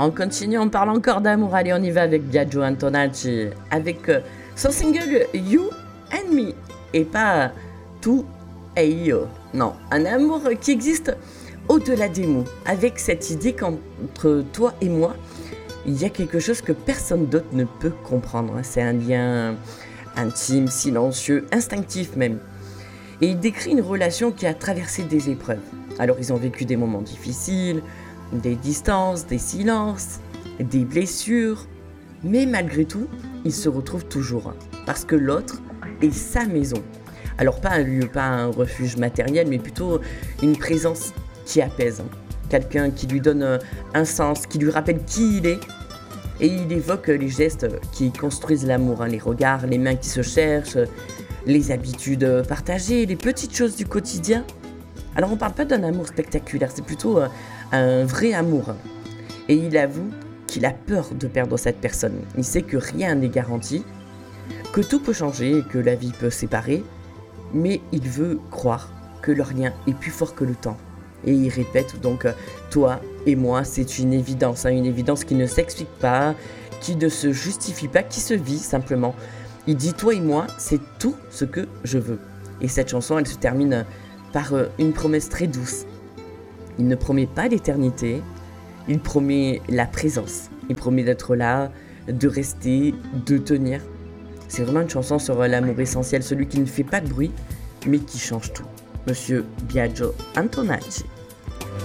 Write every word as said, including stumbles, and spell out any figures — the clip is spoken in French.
On continue, on parle encore d'amour. Allez, on y va avec Biagio Antonacci, avec euh, son single You and Me, et pas Tu et Io. Non, un amour qui existe au-delà des mots, avec cette idée qu'entre toi et moi, il y a quelque chose que personne d'autre ne peut comprendre. C'est un lien intime, silencieux, instinctif même. Et il décrit une relation qui a traversé des épreuves. Alors ils ont vécu des moments difficiles, des distances, des silences, des blessures, mais malgré tout, ils se retrouvent toujours, parce que l'autre est sa maison. Alors pas un lieu, pas un refuge matériel, mais plutôt une présence qui apaise. Quelqu'un qui lui donne un sens, qui lui rappelle qui il est. Et il évoque les gestes qui construisent l'amour, hein, les regards, les mains qui se cherchent, les habitudes partagées, les petites choses du quotidien. Alors on ne parle pas d'un amour spectaculaire, c'est plutôt un, un vrai amour. Et il avoue qu'il a peur de perdre cette personne. Il sait que rien n'est garanti, que tout peut changer et que la vie peut séparer, mais il veut croire que leur lien est plus fort que le temps. Et il répète donc « toi et moi, c'est une évidence, hein, une évidence qui ne s'explique pas, qui ne se justifie pas, qui se vit simplement. » Il dit « toi et moi, c'est tout ce que je veux. » Et cette chanson, elle se termine par une promesse très douce. Il ne promet pas l'éternité, il promet la présence. Il promet d'être là, de rester, de tenir. C'est vraiment une chanson sur l'amour essentiel, celui qui ne fait pas de bruit, mais qui change tout. Monsieur Biagio Antonacci.